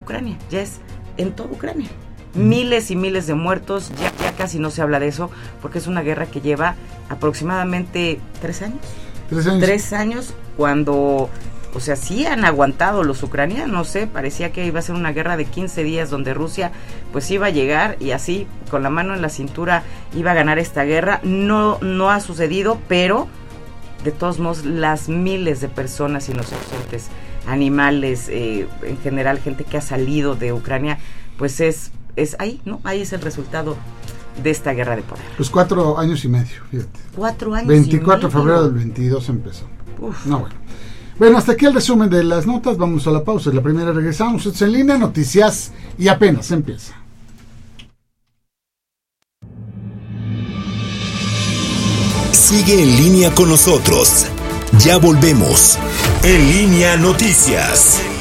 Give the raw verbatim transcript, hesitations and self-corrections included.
Ucrania, ya es en toda Ucrania. Miles y miles de muertos, ya, ya casi no se habla de eso, porque es una guerra que lleva aproximadamente tres años. Tres años. Tres años cuando, o sea, sí han aguantado los ucranianos, ¿eh? Parecía que iba a ser una guerra de quince días donde Rusia pues iba a llegar y así, con la mano en la cintura, iba a ganar esta guerra. No, no ha sucedido, pero de todos modos, las miles de personas inocentes, animales, eh, en general, gente que ha salido de Ucrania, pues es, es ahí, ¿no? Ahí es el resultado de esta guerra de poder. Pues cuatro años y medio, fíjate. Cuatro años veinticuatro de y medio. febrero del veintidós empezó. Uf. No, bueno. Bueno, hasta aquí el resumen de las notas. Vamos a la pausa. La primera regresamos. Esto es En Línea Noticias y apenas empieza. Sigue en línea con nosotros. Ya volvemos. En Línea Noticias.